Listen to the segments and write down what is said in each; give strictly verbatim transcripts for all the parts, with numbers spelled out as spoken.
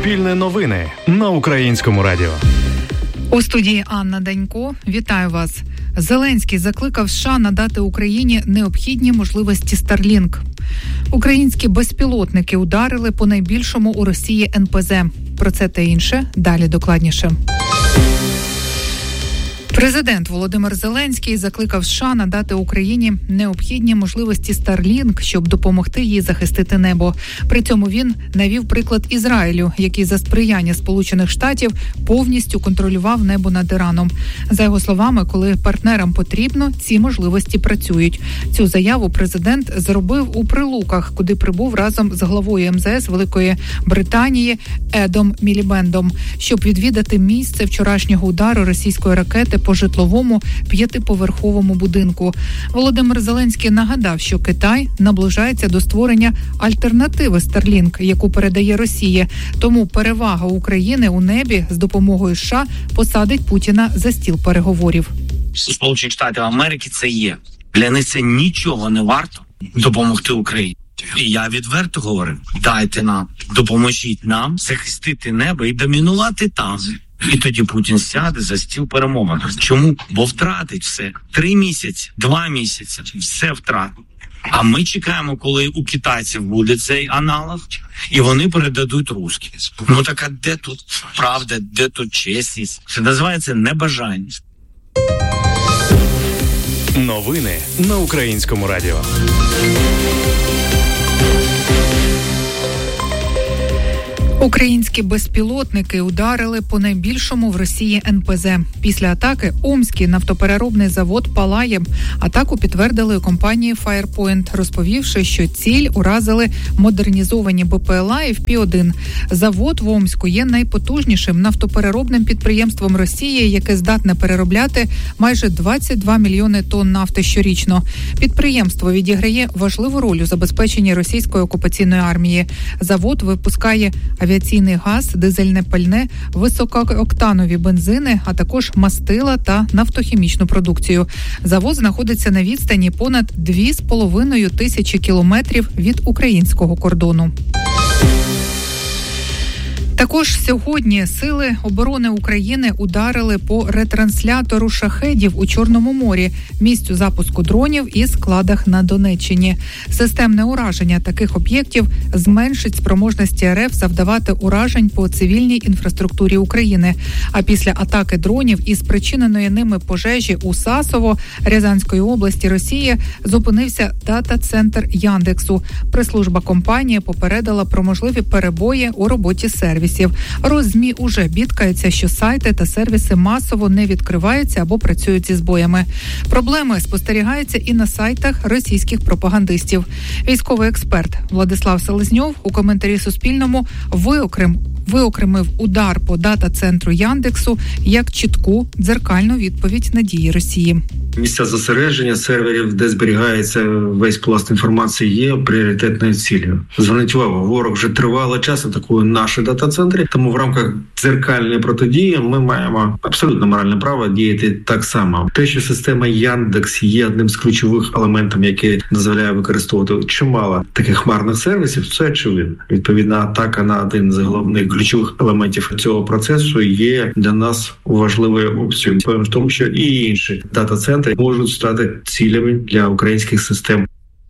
Суспільне новини на Українському радіо. У студії Анна Данько. Вітаю вас. Зеленський закликав США надати Україні необхідні можливості Starlink. Українські безпілотники ударили по найбільшому у Росії ен пе зе. Про це та інше далі докладніше. Президент Володимир Зеленський закликав США надати Україні необхідні можливості Starlink, щоб допомогти їй захистити небо. При цьому він навів приклад Ізраїлю, який за сприяння Сполучених Штатів повністю контролював небо над Іраном. За його словами, коли партнерам потрібно, ці можливості працюють. Цю заяву президент зробив у Прилуках, куди прибув разом з главою ем зе ес Великої Британії Едом Мілібендом, щоб відвідати місце вчорашнього удару російської ракети по житловому п'ятиповерховому будинку. Володимир Зеленський нагадав, що Китай наближається до створення альтернативи Starlink, яку передає Росія. Тому перевага України у небі з допомогою США посадить Путіна за стіл переговорів. Сполучені Штати Америки це є. Для них це нічого не варто допомогти Україні. І я відверто говорю, дайте нам, допоможіть нам захистити небо і домінувати там. І тоді Путін сяде за стіл перемовин. Чому? Бо втратить все. Три місяці, два місяці, все втратить. А ми чекаємо, коли у китайців буде цей аналог, і вони передадуть русські. Ну так а де тут правда, де тут чесність? Це називається небажання. Новини на Українському радіо. Українські безпілотники ударили по найбільшому в Росії ен пе зе. Після атаки Омський нафтопереробний завод палає. Атаку підтвердили у компанії Firepoint, розповівши, що ціль уразили модернізовані бе пе ел а еф пі один. Завод в Омську є найпотужнішим нафтопереробним підприємством Росії, яке здатне переробляти майже двадцять два мільйони тонн нафти щорічно. Підприємство відіграє важливу роль у забезпеченні російської окупаційної армії. Завод випускає авіаційний газ, дизельне пальне, високооктанові бензини, а також мастила та нафтохімічну продукцію. Завод знаходиться на відстані понад дві з половиною тисячі кілометрів від українського кордону. Також сьогодні Сили оборони України ударили по ретранслятору шахедів у Чорному морі, місцю запуску дронів і складах на Донеччині. Системне ураження таких об'єктів зменшить спроможності РФ завдавати уражень по цивільній інфраструктурі України. А після атаки дронів і спричиненої ними пожежі у Сасово Рязанської області Росії зупинився дата-центр Яндексу. Прес-служба компанії попередила про можливі перебої у роботі сервісу. Роззмі уже бідкаються, що сайти та сервіси масово не відкриваються або працюють зі збоями. Проблеми спостерігаються і на сайтах російських пропагандистів. Військовий експерт Владислав Селезньов у коментарі Суспільному виокрем виокремив удар по дата-центру Яндексу як чітку дзеркальну відповідь на дії Росії. Місця зосередження серверів, де зберігається весь пласт інформації, є пріоритетною цілею. Зверніть увагу, ворог вже тривалий час атакує наші дата-центри, тому в рамках дзеркальної протидії ми маємо абсолютно моральне право діяти так само. Те, що система Яндекс є одним з ключових елементів, який дозволяє використовувати чимало таких хмарних сервісів, це очевидно. Відповідна атака на один з головних ключових елементів цього процесу є для нас важливою опцією. Повім в тому, що і інші дата-центри можуть стати цілями для українських систем.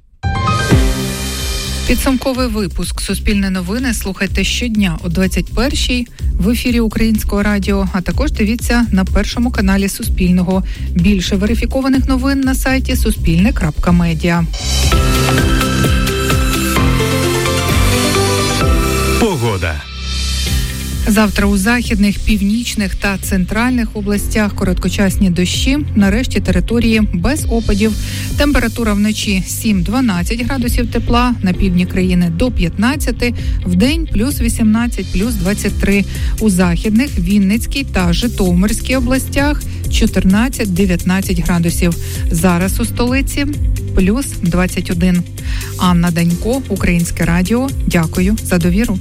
Підсумковий випуск «Суспільне новини» слухайте щодня о двадцять першій в ефірі Українського радіо, а також дивіться на першому каналі Суспільного. Більше верифікованих новин на сайті суспільне крапка медіа. Погода. Завтра у західних, північних та центральних областях короткочасні дощі, нарешті території без опадів. Температура вночі сім-дванадцять градусів тепла, на півдні країни до п'ятнадцяти, вдень плюс вісімнадцять, плюс двадцять три. У західних, Вінницькій та Житомирській областях чотирнадцять-дев'ятнадцять градусів. Зараз у столиці плюс двадцять один. Анна Данько, Українське радіо. Дякую за довіру.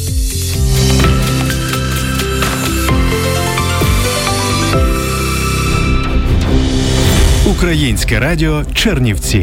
Українське радіо Чернівці.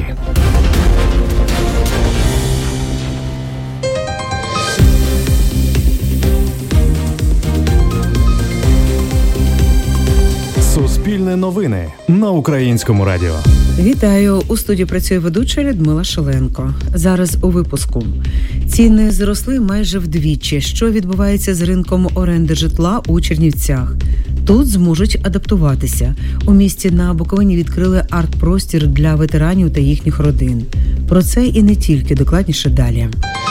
Суспільне новини на Українському радіо. Вітаю! У студії працює ведуча Людмила Шаленко. Зараз у випуску. Ціни зросли майже вдвічі. Що відбувається з ринком оренди житла у Чернівцях? Тут зможуть адаптуватися. У місті на Буковині відкрили арт-простір для ветеранів та їхніх родин. Про це і не тільки, докладніше далі.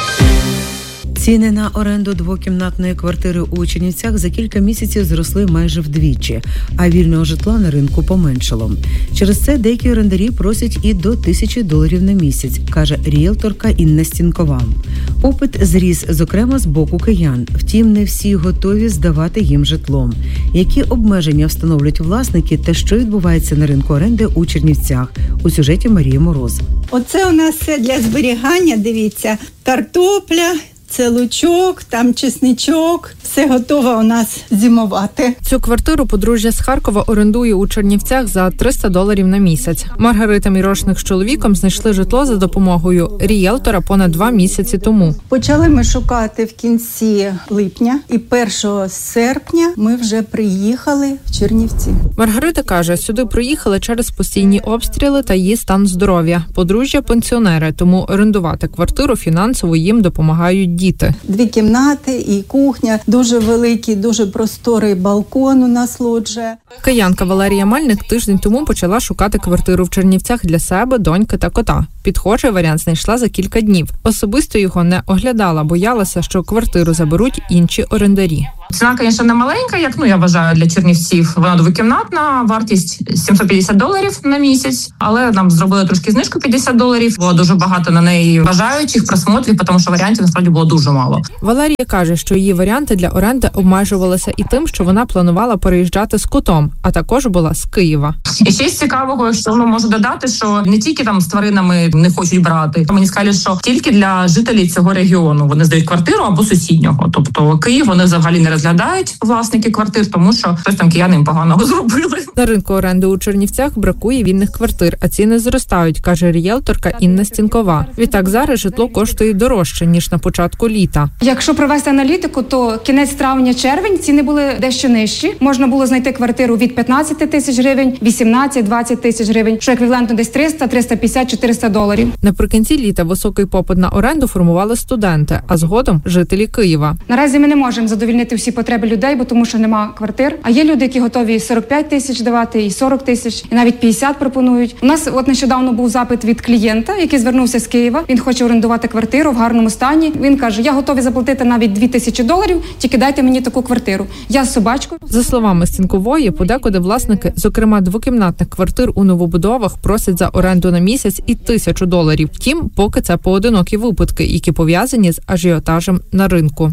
Ціни на оренду двокімнатної квартири у Чернівцях за кілька місяців зросли майже вдвічі, а вільного житла на ринку поменшало. Через це деякі орендарі просять і до тисячі доларів на місяць, каже ріелторка Інна Стінкова. Попит зріс, зокрема, з боку киян. Втім, не всі готові здавати їм житло. Які обмеження встановлюють власники та що відбувається на ринку оренди у Чернівцях? У сюжеті Марії Мороз. Оце у нас все для зберігання, дивіться, картопля, це лучок, там чесничок, все готово у нас зимувати. Цю квартиру подружжя з Харкова орендує у Чернівцях за триста доларів на місяць. Маргарита Мірошник з чоловіком знайшли житло за допомогою ріелтора понад два місяці тому. Почали ми шукати в кінці липня і першого серпня ми вже приїхали в Чернівці. Маргарита каже, сюди приїхали через постійні обстріли та її стан здоров'я. Подружжя пенсіонери, тому орендувати квартиру фінансово їм допомагають діти. Дві кімнати і кухня, дуже великий, дуже просторий балкон у нас лоджія. Киянка Валерія Мельник тиждень тому почала шукати квартиру в Чернівцях для себе, доньки та кота. Підхожий варіант знайшла за кілька днів. Особисто його не оглядала, боялася, що квартиру заберуть інші орендарі. Ціна, звісно, не маленька, як, ну, я вважаю, для Чернівців. Вона двокімнатна, вартість сімсот п'ятдесят доларів на місяць, але нам зробили трошки знижку п'ятдесят доларів. Було дуже багато на неї бажаючих просмотрів, тому що варіантів насправді було дуже мало. Валерія каже, що її варіанти для оренди обмежувалися і тим, що вона планувала переїжджати з котом, а також була з Києва. І ще з цікавого, що ну, можу додати, що не тільки там з тваринами не хочуть брати. Мені сказали, що тільки для жителів цього регіону вони здають квартиру або сусіднього. Тобто Київ вони взагалі не розглядають власники квартир, тому що хтось там кияни їм поганого зробили. На ринку оренди у Чернівцях бракує вільних квартир, а ціни зростають, каже ріелторка Інна Стінкова. Відтак зараз житло коштує дорожче, ніж на початку літа. Якщо провести аналітику, то кінець травня-червень ціни були дещо нижчі. Можна було знайти квартиру від п'ятнадцять тисяч гривень, вісімнадцять-двадцять тисяч гривень, що еквівалентно десь триста, триста п'ятдесят, чотириста доларів. Наприкінці літа високий попит на оренду формували студенти, а згодом жителі Києва. Наразі ми не можемо задовільнити всі потреби людей, бо тому що нема квартир. А є люди, які готові сорок п'ять тисяч давати, і сорок тисяч, і навіть п'ятдесят пропонують. У нас от нещодавно був запит від клієнта, який звернувся з Києва. Він хоче орендувати квартиру в гарному стані. Він каже, я готовий заплатити навіть дві тисячі доларів, тільки дайте мені таку квартиру. Я з собачкою. За словами Стінкової, подекуди власники, зокрема двокімнатних квартир у новобудовах, просять за оренду на місяць і тисячу доларів. Втім, поки це поодинокі випадки, які пов'язані з ажіотажем на ринку.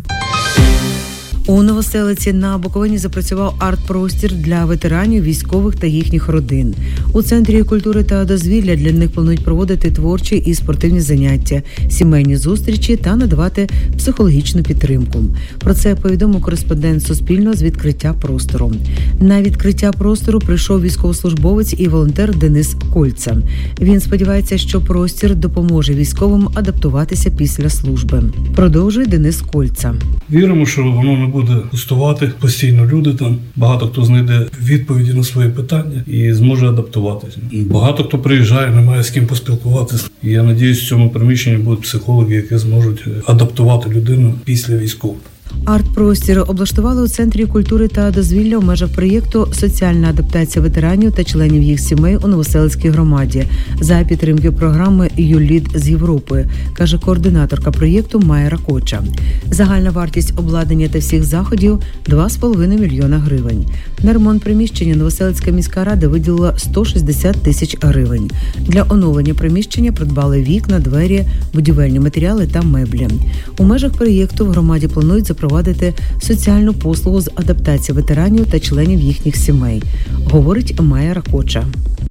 У Новоселиці на Буковині запрацював арт-простір для ветеранів, військових та їхніх родин. У Центрі культури та дозвілля для них планують проводити творчі і спортивні заняття, сімейні зустрічі та надавати психологічну підтримку. Про це повідомив кореспондент Суспільного з відкриття простору. На відкриття простору прийшов військовослужбовець і волонтер Денис Кольца. Він сподівається, що простір допоможе військовим адаптуватися після служби. Продовжує Денис Кольца. Віримо, що воно не буде пустувати, постійно люди там, багато хто знайде відповіді на свої питання і зможе адаптуватися. Багато хто приїжджає, немає з ким поспілкуватися. І я сподіваюся, в цьому приміщенні будуть психологи, які зможуть адаптувати людину після військового. Арт-простір облаштували у Центрі культури та дозвілля в межах проєкту «Соціальна адаптація ветеранів та членів їх сімей у Новоселицькій громаді» за підтримки програми «Юлід з Європи», каже координаторка проєкту Майя Ракоча. Загальна вартість обладнання та всіх заходів – два з половиною мільйона гривень. На ремонт приміщення Новоселицька міська рада виділила сто шістдесят тисяч гривень. Для оновлення приміщення придбали вікна, двері, будівельні матеріали та меблі. У межах проєкту в громаді планують запровадити соціальну послугу з адаптації ветеранів та членів їхніх сімей, говорить Майя Ракоча.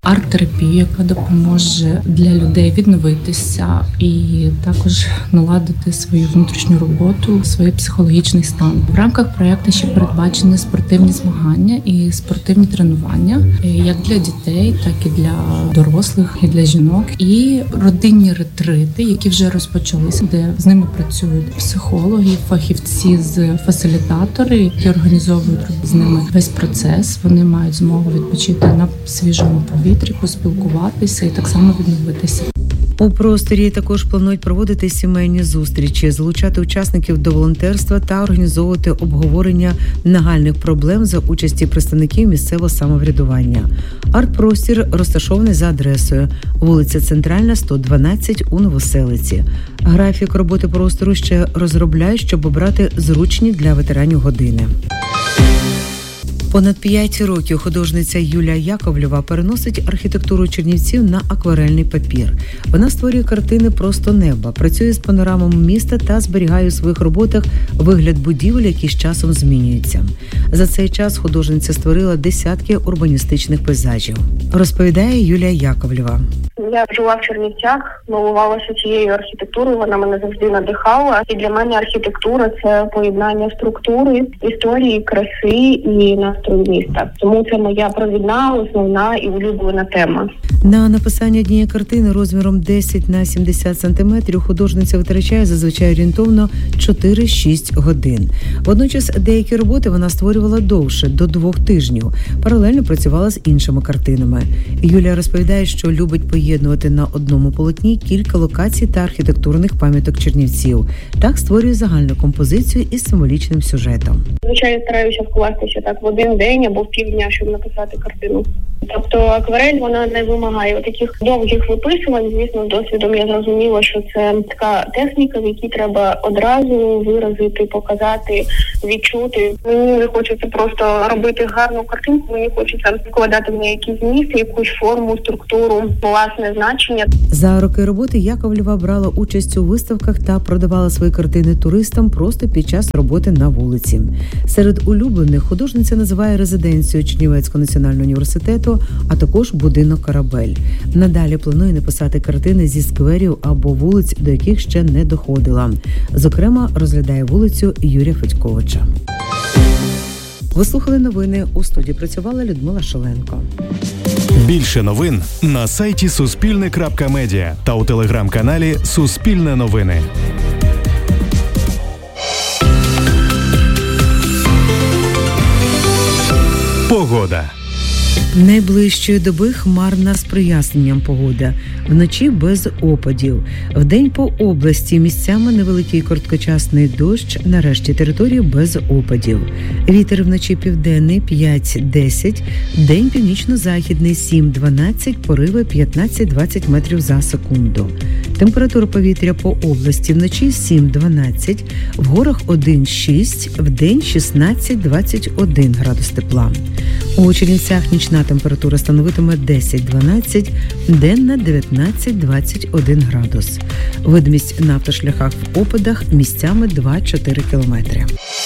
арт-терапію, яка допоможе для людей відновитися і також наладити свою внутрішню роботу, свій психологічний стан. В рамках проєкту ще передбачені спортивні змагання і спортивні тренування, як для дітей, так і для дорослих, і для жінок, і родинні ретрити, які вже розпочалися, де з ними працюють психологи, фахівці з фасилітатори, які організовують з ними весь процес. Вони мають змогу відпочити на свіжому повітрі, поспілкуватися і так само відновитися. У просторі також планують проводити сімейні зустрічі, залучати учасників до волонтерства та організовувати обговорення нагальних проблем за участі представників місцевого самоврядування. Арт-простір розташований за адресою вулиця Центральна, сто дванадцять у Новоселиці. Графік роботи простору ще розробляють, щоб обрати зручні для ветеранів години. Понад п'ять років художниця Юлія Яковлєва переносить архітектуру Чернівців на акварельний папір. Вона створює картини просто неба, працює з панорамами міста та зберігає у своїх роботах вигляд будівель, які з часом змінюються. За цей час художниця створила десятки урбаністичних пейзажів. Розповідає Юлія Яковлєва. Я жила в Чернівцях, милувалася цією архітектурою, вона мене завжди надихала. І для мене архітектура – це поєднання структури, історії, краси і настрою міста. Тому це моя провідна, основна і улюблена тема. На написання однієї картини розміром десять на сімдесят сантиметрів художниця витрачає зазвичай орієнтовно чотири-шість годин. Водночас деякі роботи вона створювала довше, до двох тижнів. Паралельно працювала з іншими картинами. Юлія розповідає, що любить поєднувати на одному полотні кілька локацій та архітектурних пам'яток Чернівців. Так створює загальну композицію із символічним сюжетом. Звичайно, стараюся вкластися так в один день або в півдня, щоб написати картину. Тобто акварель, вона не вимагає таких довгих виписувань. Звісно, досвідом я зрозуміла, що це така техніка, в якій треба одразу виразити, показати, відчути. Мені не хочеться просто робити гарну картинку, мені хочеться вкладати в неї якийсь зміст, якусь форму, структуру, власне значення. За роки роботи Яковлєва брала участь у виставках та продавала свої картини туристам просто під час роботи на вулиці. Серед улюблених художниця називає резиденцію Чернівецького національного університету, а також будинок «Корабель». Надалі планує написати картини зі скверів або вулиць, до яких ще не доходила. Зокрема, розглядає вулицю Юрія Федьковича. Ви слухали новини. У студії працювала Людмила Шаленко. Більше новин на сайті суспільне крапка медіа та у телеграм-каналі Суспільне новини. Погода. Найближчої доби хмарна з проясненням погода. Вночі без опадів. Вдень по області місцями невеликий короткочасний дощ, на решті території без опадів. Вітер вночі південний п'ять-десять, день північно-західний сім-дванадцять, пориви п'ятнадцять-двадцять метрів за секунду. Температура повітря по області вночі сім-дванадцять, в горах один-шість, вдень шістнадцять-двадцять один градус тепла. У Чернівцях нічна температура становитиме десять-дванадцять, денна дев'ятнадцять-двадцять один градус. Видимість на автошляхах в опадах місцями два-чотири кілометри.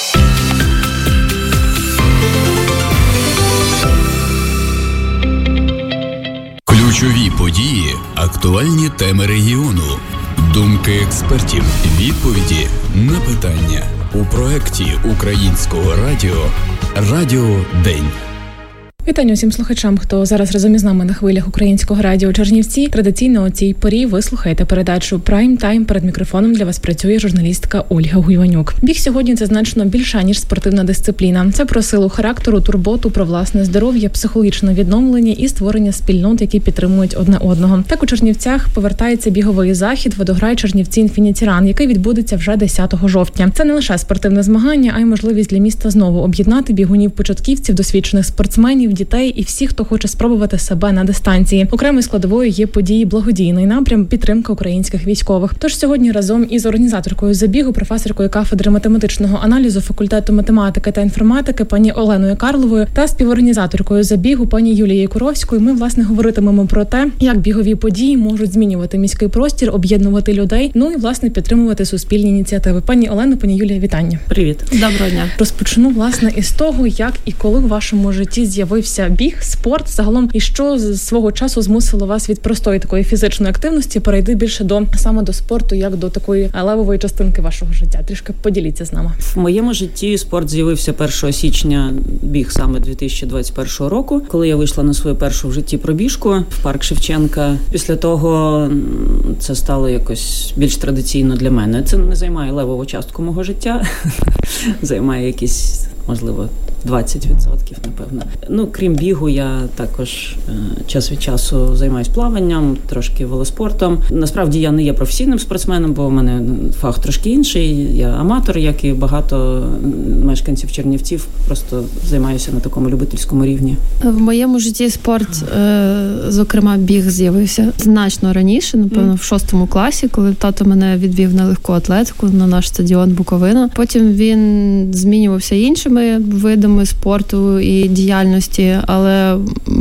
Ключові події, актуальні теми регіону, думки експертів, відповіді на питання у проєкті Українського радіо «Радіо День». Вітання усім слухачам, хто зараз разом із нами на хвилях Українського радіо Чернівці. Традиційно о цій порі ви слухаєте передачу «Прайм Тайм». Перед мікрофоном для вас працює журналістка Ольга Гуйванюк. Біг сьогодні – це значно більша, ніж спортивна дисципліна. Це про силу характеру, турботу, про власне здоров'я, психологічне відновлення і створення спільнот, які підтримують одне одного. Так у Чернівцях повертається біговий захід «Водограй Чернівці Інфініті Ран», який відбудеться вже десятого жовтня. Це не лише спортивне змагання, а й можливість для міста знову об'єднати бігунів-початківців, досвідчених спортсменів, дітей і всіх, хто хоче спробувати себе на дистанції. Окремою складовою є події благодійний напрям, підтримка українських військових. Тож сьогодні разом із організаторкою забігу, професоркою кафедри математичного аналізу факультету математики та інформатики пані Оленою Карловою та співорганізаторкою забігу пані Юлією Куровською ми, власне, говоритимемо про те, як бігові події можуть змінювати міський простір, об'єднувати людей, ну і, власне, підтримувати суспільні ініціативи. Пані Олено, пані Юлія, вітання. Привіт. Доброго дня. Розпочну, власне, із того, як і коли в вашому житті з'явився з'явився біг, спорт загалом, і що з свого часу змусило вас від простої такої фізичної активності перейти більше до саме до спорту, як до такої левової частинки вашого життя? Трішки поділіться з нами. В моєму житті спорт з'явився першого січня, біг саме дві тисячі двадцять першого року, коли я вийшла на свою першу в житті пробіжку в парк Шевченка. Після того це стало якось більш традиційно для мене. Це не займає левову частку мого життя, займає якісь, можливо, двадцять відсотків, напевно. Ну, крім бігу, я також е, час від часу займаюся плаванням, трошки велоспортом. Насправді, я не є професійним спортсменом, бо в мене фах трошки інший. Я аматор, як і багато мешканців Чернівців, просто займаюся на такому любительському рівні. В моєму житті спорт, е, зокрема, біг з'явився значно раніше, напевно, в шостому класі, коли тато мене відвів на легку атлетику, на наш стадіон Буковина. Потім він змінювався іншими видами спорту і діяльності, але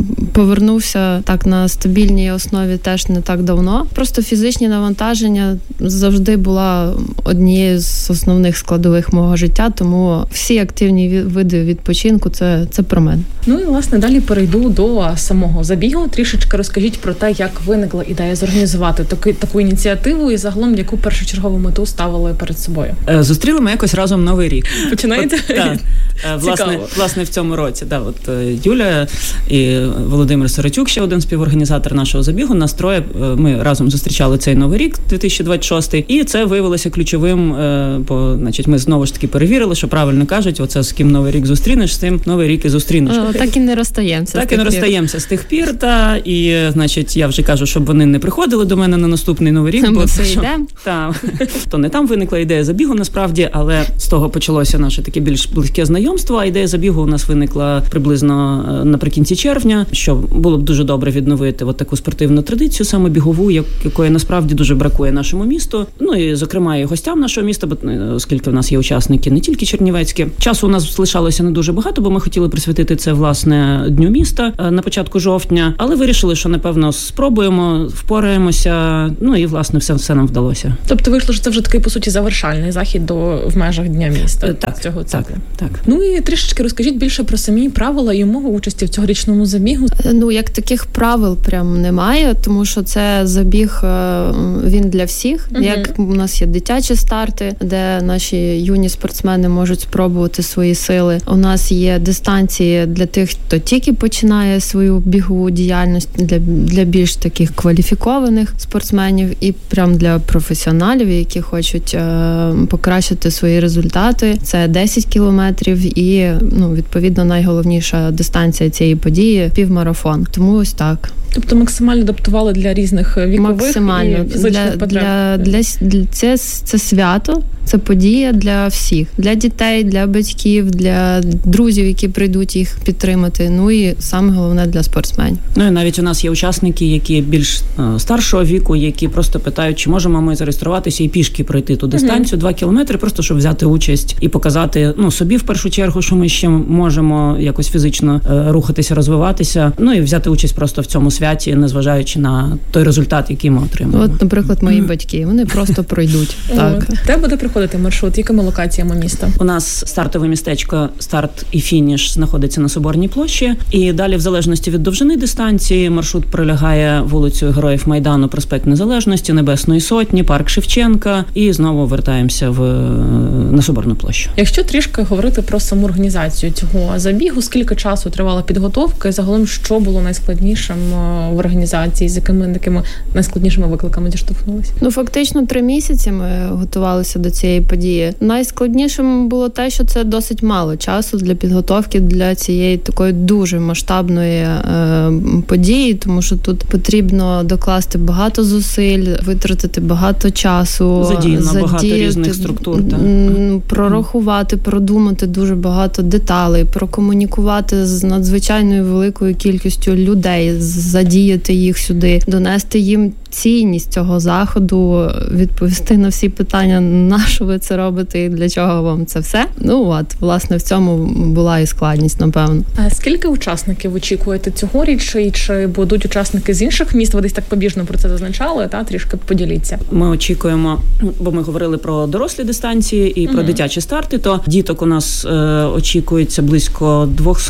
повернувся так на стабільній основі теж не так давно. Просто фізичні навантаження завжди була однією з основних складових мого життя, тому всі активні види відпочинку це, це про мене. Ну і, власне, далі перейду до самого забігу. Трішечки розкажіть про те, як виникла ідея зорганізувати таку, таку ініціативу і загалом яку першочергову мету ставили перед собою. Зустріли ми якось разом Новий рік. Починаєте? От, так. Власне, власне, в цьому році. Да, от Юля і Володимир Сиротюк, ще один співорганізатор нашого забігу, нас троє, ми разом зустрічали цей Новий рік, дві тисячі двадцять шостий, і це виявилося ключовим, бо, значить, ми знову ж таки перевірили, що правильно кажуть, оце з ким Новий рік зустрінеш, з тим Новий рік і зустрінеш. О, так і не розстаємося. Так і не розстаємося з тих пір, та, і, значить, я вже кажу, щоб вони не приходили до мене на наступний Новий рік, бо це що, йде. Та, то не там виникла ідея забігу, насправді, але з того почалося наше таке більш близьке знайомство, а ідея забігу у нас виникла приблизно наприкінці червня, що було б дуже добре відновити от таку спортивну традицію, саме бігову, якої насправді дуже бракує нашому місту. Ну і, зокрема, і гостям нашого міста, бо оскільки в нас є учасники не тільки чернівецькі. Часу у нас лишалося не дуже багато, бо ми хотіли присвятити це, власне, Дню міста на початку жовтня, але вирішили, що, напевно, спробуємо, впораємося, ну і, власне, все, все нам вдалося. Тобто вийшло, що це вже такий, по суті, завершальний захід до, в межах Дня міста. Так, цього так, так. Ну і трішечки розкажіть більше про самі правила і умови участі в цьогорічному забігу. Ну, як таких правил прям немає, тому що це забіг, він для всіх. Uh-huh. Як у нас є дитячі старти, де наші юні спортсмени можуть спробувати свої сили. У нас є дистанції для тих, хто тільки починає свою бігову діяльність, для, для більш таких кваліфікованих спортсменів і прям для професіоналів, які хочуть е, покращити свої результати. Це десять кілометрів і, ну, відповідно, найголовніша дистанція цієї події – півмарафон. Тому ось так. Тобто максимально адаптували для різних вікових максимально. і фізичних для, потреб. Для, для, для, це, це свято, це подія для всіх. Для дітей, для батьків, для друзів, які прийдуть їх підтримати. Ну і саме головне для спортсменів. Ну і навіть у нас є учасники, які більш е, старшого віку, які просто питають, чи можемо ми зареєструватися і пішки пройти ту дистанцію, два mm-hmm. кілометри, просто щоб взяти участь і показати, ну, собі в першу чергу, що ми ще можемо якось фізично е, рухатися, розвиватися, ну і взяти участь просто в цьому святі, незважаючи на той результат, який ми отримаємо. От, наприклад, мої батьки, вони просто пройдуть. Так. Де буде проходити маршрут? Якими локаціями міста? У нас стартове містечко, старт і фініш знаходиться на Соборній площі. І далі, в залежності від довжини дистанції, маршрут пролягає вулицею Героїв Майдану, проспект Незалежності, Небесної Сотні, парк Шевченка і знову вертаємося в, на Соборну площу. Якщо трішки говорити про саму організацію цього забігу, скільки часу тривала підготовка і загалом, що було найскладнішим в організації, з якими такими найскладнішими викликами зіштовхнулися? Ну, фактично, три місяці ми готувалися до цієї події. Найскладнішим було те, що це досить мало часу для підготовки для цієї такої дуже масштабної е, події, тому що тут потрібно докласти багато зусиль, витратити багато часу. Задіяно задіяти, багато різних структур. Так. Прорахувати, продумати дуже багато деталей, прокомунікувати з надзвичайною великою кількістю людей, задіяти надіяти їх сюди, донести їм цінність цього заходу, відповісти на всі питання, на що ви це робите і для чого вам це все. Ну от, власне, в цьому була і складність, напевно. А скільки учасників очікуєте цьогоріч? І чи будуть учасники з інших міст? Ви десь так побіжно про це зазначали, та трішки поділіться. Ми очікуємо, бо ми говорили про дорослі дистанції і про mm-hmm. дитячі старти, то діток у нас е, очікується близько двісті,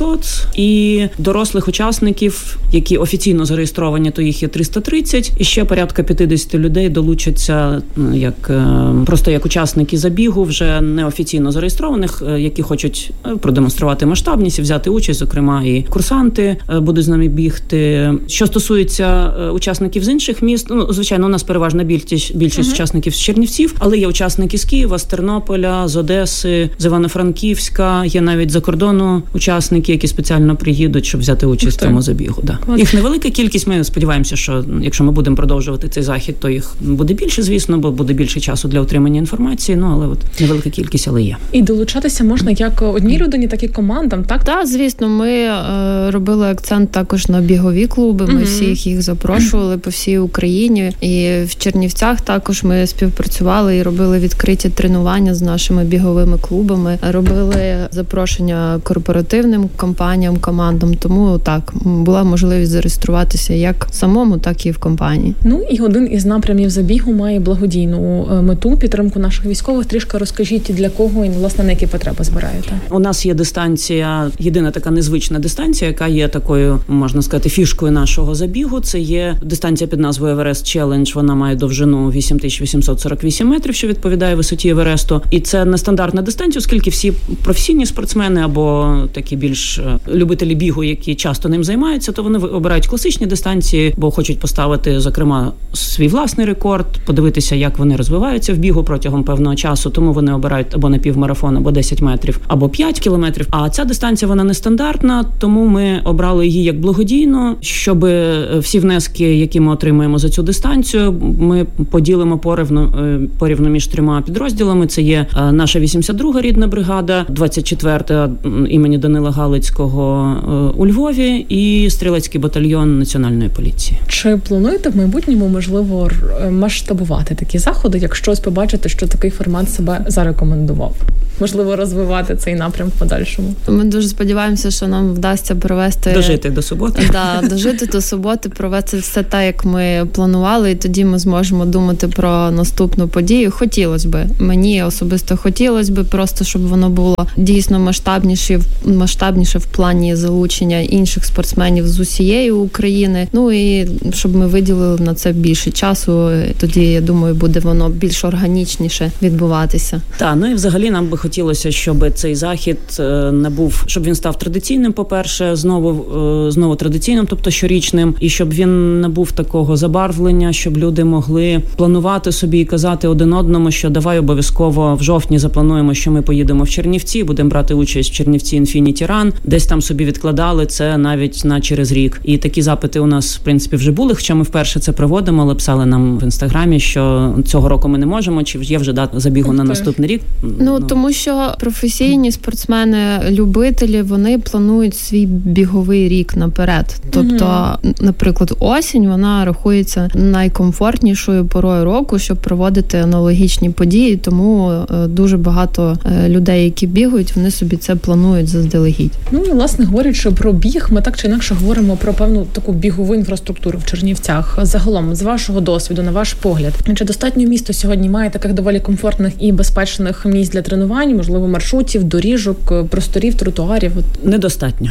і дорослих учасників, які офіційно зареєстровані, то їх є триста тридцять, і ще порядка п'ятдесят людей долучаться як просто як учасники забігу, вже неофіційно зареєстрованих, які хочуть продемонструвати масштабність і взяти участь, зокрема і курсанти будуть з нами бігти. Що стосується учасників з інших міст, ну, звичайно, у нас переважна більшість, більшість uh-huh. учасників з Чернівців, але є учасники з Києва, з Тернополя, з Одеси, з Івано-Франківська, є навіть за кордону учасники, які спеціально приїдуть, щоб взяти участь в цьому забігу. Да. Їх невелика кількість, ми сподіваємося, що якщо ми будемо продовжувати цей захід, то їх буде більше, звісно, бо буде більше часу для отримання інформації, ну, але от невелика кількість, але є. І долучатися можна як одній людині, так і командам, так? Так, звісно, ми е, робили акцент також на бігові клуби, ми mm-hmm. всіх їх запрошували по всій Україні, і в Чернівцях також ми співпрацювали і робили відкриті тренування з нашими біговими клубами, робили запрошення корпоративним компаніям, командам, тому так, була можливість зареєструватися як самому, так і в компанії. Ну і один із напрямів забігу має благодійну мету, підтримку наших військових. Трішки розкажіть, для кого і, власне, на які потреби збираєте? У нас є дистанція, єдина така незвична дистанція, яка є такою, можна сказати, фішкою нашого забігу. Це є дистанція під назвою Everest Challenge. Вона має довжину вісім тисяч вісімсот сорок вісім метрів, що відповідає висоті Евересту. І це нестандартна дистанція, оскільки всі професійні спортсмени або такі більш любителі бігу, які часто ним займаються, то вони обирають класичні дистанції, бо хочуть поставити, зокрема, свій власний рекорд, подивитися, як вони розвиваються в бігу протягом певного часу. Тому вони обирають або напівмарафон, або десять метрів, або п'ять кілометрів. А ця дистанція, вона нестандартна, тому ми обрали її як благодійну, щоб всі внески, які ми отримуємо за цю дистанцію, ми поділимо порівну, порівну між трьома підрозділами. Це є наша вісімдесят друга рідна бригада, двадцять четверта імені Данила Галицького у Львові і стрілецький батальйон Національної поліції. Чи плануєте в майбутньому, можливо, масштабувати такі заходи, якщо ось побачите, що такий формат себе зарекомендував? Можливо, розвивати цей напрям в подальшому? Ми дуже сподіваємося, що нам вдасться провести... Дожити до суботи. Да, дожити до суботи, провести все так, як ми планували, і тоді ми зможемо думати про наступну подію. Хотілося б. Мені особисто хотілося б просто, щоб воно було дійсно масштабніше, масштабніше в плані залучення інших спортсменів з усієї України. Ну і щоб ми виділили на це більше часу, тоді, я думаю, буде воно більш органічніше відбуватися. Так, ну і взагалі нам би хотілося, щоб цей захід не був, щоб він став традиційним, по-перше, знову, знову традиційним, тобто щорічним, і щоб він не був такого забарвлення, щоб люди могли планувати собі і казати один одному, що давай обов'язково в жовтні заплануємо, що ми поїдемо в Чернівці, будемо брати участь в Чернівці Infinity Run, десь там собі відкладали це навіть на через рік. І такі запити у нас, в принципі, вже були, хоча ми вперше це проводимо, але писали нам в Інстаграмі, що цього року ми не можемо, чи є вже дата забігу на наступний рік. Ну, ну, тому що професійні спортсмени-любителі, вони планують свій біговий рік наперед. Тобто, mm-hmm. наприклад, осінь, вона рахується найкомфортнішою порою року, щоб проводити аналогічні події, тому дуже багато людей, які бігають, вони собі це планують заздалегідь. Ну, і, власне, говорячи про біг, ми так чи інакше говоримо про певну таку бігову інфраструктуру в Чернівцях. Загалом, з вашого досвіду, на ваш погляд, чи достатньо місто сьогодні має таких доволі комфортних і безпечних місць для тренувань, можливо, маршрутів, доріжок, просторів, тротуарів? Недостатньо.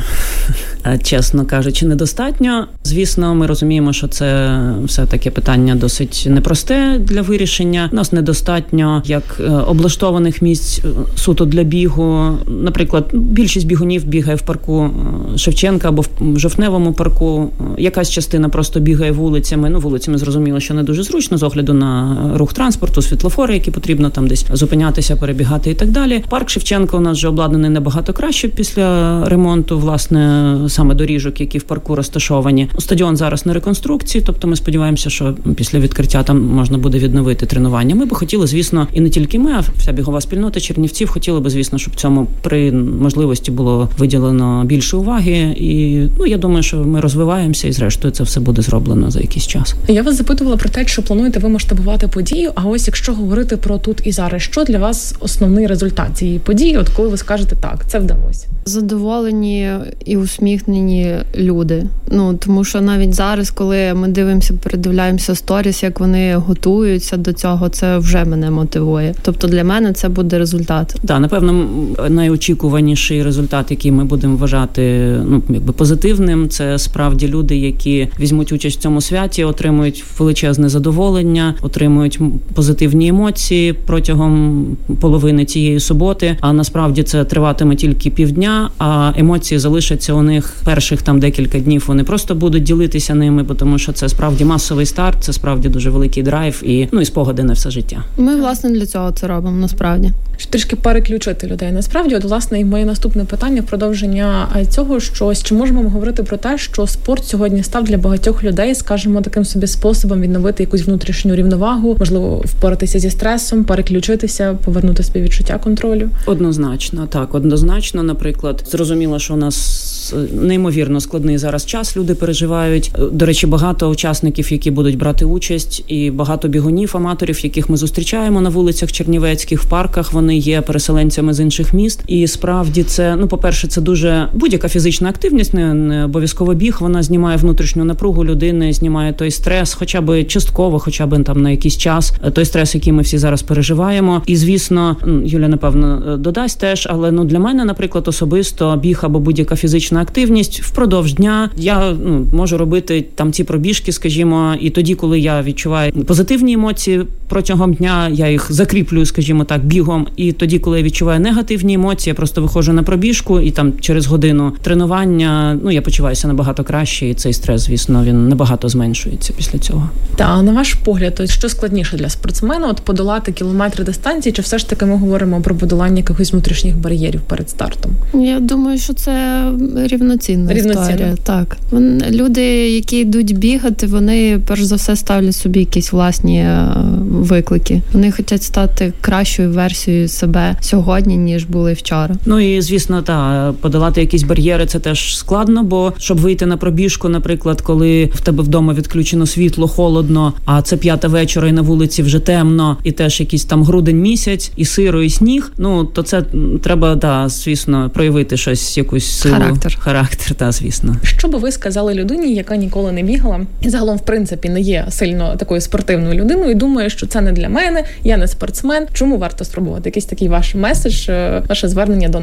Чесно кажучи, недостатньо. Звісно, ми розуміємо, що це все-таки питання досить непросте для вирішення. У нас недостатньо як облаштованих місць суто для бігу. Наприклад, більшість бігунів бігає в парку Шевченка або в Жовтневому парку. Якась частина просто бігає вулицями. Ну, вулицями зрозуміло, що не дуже зручно з огляду на рух транспорту, світлофори, які потрібно там десь зупинятися, перебігати і так далі. Парк Шевченка у нас вже обладнаний набагато краще після ремонту, власне, саме доріжок, які в парку розташовані. Стадіон зараз на реконструкції, тобто ми сподіваємося, що після відкриття там можна буде відновити тренування. Ми би хотіли, звісно, і не тільки ми, а вся бігова спільнота Чернівців хотіли би, звісно, щоб цьому при можливості було виділено більше уваги. І, ну, я думаю, що ми розвиваємося і, зрештою, це все буде зроблено за якийсь час. Я вас запитувала про те, що плануєте ви масштабувати подію, а ось якщо говорити про тут і зараз, що для вас основний результат цієї події, от коли ви скажете так, це вдалося? Задоволені і усміхнені люди. Ну, тому що навіть зараз, коли ми дивимося, передивляємося сторіс, як вони готуються до цього, це вже мене мотивує. Тобто для мене це буде результат. Так, напевно, найочікуваніший результат, який ми будемо вважати, ну, якби позитивним, це справді люди, які візьмуть участь в цьому святі, отримують величезне задоволення, отримують позитивні емоції протягом половини цієї суботи, а насправді це триватиме тільки півдня, а емоції залишаться у них перших там декілька днів. Вони просто будуть ділитися ними, тому що це справді масовий старт, це справді дуже великий драйв і, ну, і спогади на все життя. Ми, власне, для цього це робимо, насправді. Щоб трішки переключити людей. Насправді, от, власне, і моє наступне питання в продовження цього, що чи можемо ми говорити про те, що спорт сьогодні став для багатьох людей, скажімо, таким собі способом відновити якусь внутрішню рівновагу, можливо, впоратися зі стресом, переключитися, повернути собі відчуття контролю? Однозначно, так, однозначно. Наприклад, зрозуміло, що у нас неймовірно складний зараз час, люди переживають. До речі, багато учасників, які будуть брати участь, і багато бігунів, аматорів, яких ми зустрічаємо на вулицях чернівецьких, в парках, вони є переселенцями з інших міст. І справді це, ну, по-перше, це дуже будь-яка фізична активність, не, не обов'язково біг, вона знімає внутрішню напругу людини, знімає той стрес, хоча б частково, хоча б там на якийсь час, той стрес, який ми всі зараз переживаємо. І, звісно, Юля, напевно, додасть теж, але, ну, для мене, наприклад, особисто біг або будь-яка фізична активність впродовж дня я, ну, можу робити там ці пробіжки, скажімо, і тоді, коли я відчуваю позитивні емоції протягом дня, я їх закріплюю, скажімо так, бігом, і тоді, коли я відчуваю негативні емоції, я просто виходжу на пробіжку, і там через годину тренування, ну, я почуваюся набагато краще, і цей стрес, звісно, він набагато зменшується після цього. Та, на ваш погляд, що складніше для спортсмена, от подолати кілометри дистанції, чи все ж таки ми говоримо про подолання якихось внутрішніх бар'єрів перед стартом? Я думаю, що це рівноцінна, рівноцінна. історія. Так. Люди, які йдуть бігати, вони перш за все ставлять собі якісь власні виклики. Вони хочуть стати кращою версією себе сьогодні, ніж були вчора. Ну і, звісно, та, подолати якісь бар'єри – це теж складно, бо щоб вийти на пробіжку, наприклад, коли в тебе вдома відключено світло, холодно, а це п'ята вечора і на вулиці вже темно, і теж якийсь там грудень місяць, і сиро, і сніг, ну, то це треба, да, звісно, проявити щось, якусь силу. Характер. Характер, та, звісно. Що би ви сказали людині, яка ніколи не бігала, і загалом, в принципі, не є сильно такою спортивною людиною, і думає, що це не для мене, я не спортсмен, чому варто спробувати? Якийсь такий ваш меседж, ваше звернення до